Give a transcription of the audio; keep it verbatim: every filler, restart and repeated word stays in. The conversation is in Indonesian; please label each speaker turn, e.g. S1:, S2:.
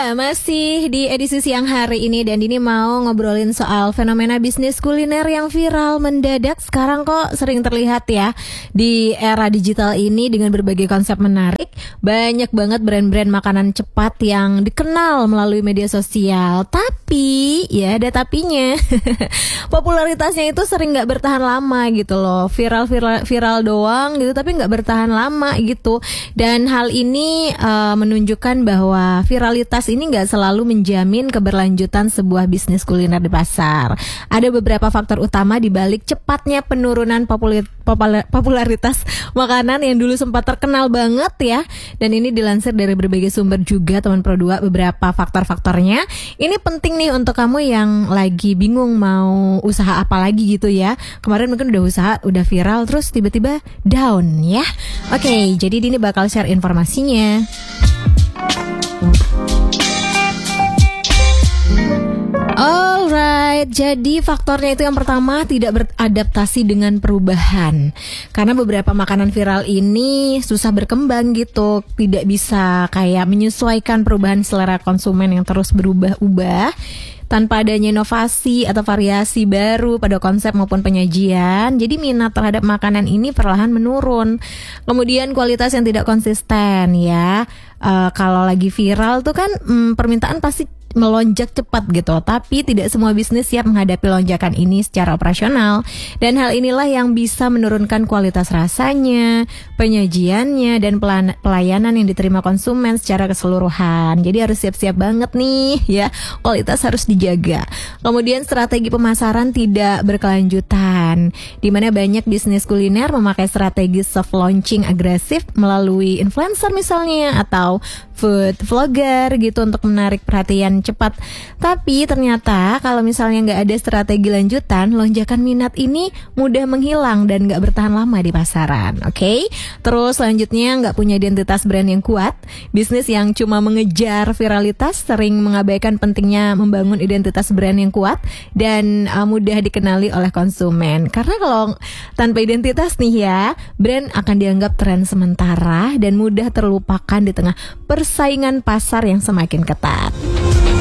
S1: Ya, masih di edisi siang hari ini dan ini mau ngobrolin soal fenomena bisnis kuliner yang viral mendadak sekarang kok sering terlihat ya di era digital ini dengan berbagai konsep menarik. Banyak banget brand-brand makanan cepat yang dikenal melalui media sosial. Tapi, ya ada tapinya. Popularitasnya itu sering gak bertahan lama gitu loh. Viral-viral viral doang gitu tapi gak bertahan lama gitu. Dan hal ini uh, menunjukkan bahwa viralitas ini gak selalu menjamin keberlanjutan sebuah bisnis kuliner di pasar. Ada beberapa faktor utama di balik cepatnya penurunan populer, populer, popularitas makanan yang dulu sempat terkenal banget ya. Dan ini dilansir dari berbagai sumber juga teman Pro dua beberapa faktor-faktornya. Ini penting nih untuk kamu yang lagi bingung mau usaha apa lagi gitu ya. Kemarin mungkin udah usaha, udah viral terus tiba-tiba down ya. Oke, jadi Dini bakal share informasinya. Alright, jadi faktornya itu yang pertama tidak beradaptasi dengan perubahan. Karena beberapa makanan viral ini susah berkembang gitu, tidak bisa kayak menyesuaikan perubahan selera konsumen yang terus berubah-ubah. Tanpa adanya inovasi atau variasi baru pada konsep maupun penyajian, jadi minat terhadap makanan ini perlahan menurun. Kemudian kualitas yang tidak konsisten ya. Uh, kalau lagi viral tuh kan hmm, permintaan pasti melonjak cepat gitu, tapi tidak semua bisnis siap menghadapi lonjakan ini secara operasional. Dan hal inilah yang bisa menurunkan kualitas rasanya, penyajiannya, dan pelayanan yang diterima konsumen secara keseluruhan. Jadi harus siap-siap banget nih ya, kualitas harus dijaga. Kemudian strategi pemasaran tidak berkelanjutan, di mana banyak bisnis kuliner memakai strategi soft launching agresif melalui influencer misalnya, atau food vlogger gitu untuk menarik perhatian cepat. Tapi ternyata kalau misalnya nggak ada strategi lanjutan, lonjakan minat ini mudah menghilang dan nggak bertahan lama di pasaran. Oke, okay? Terus selanjutnya nggak punya identitas brand yang kuat. Bisnis yang cuma mengejar viralitas sering mengabaikan pentingnya membangun identitas brand yang kuat dan uh, mudah dikenali oleh konsumen. Karena kalau tanpa identitas nih ya, brand akan dianggap tren sementara dan mudah terlupakan di tengah persaingan pasar yang semakin ketat.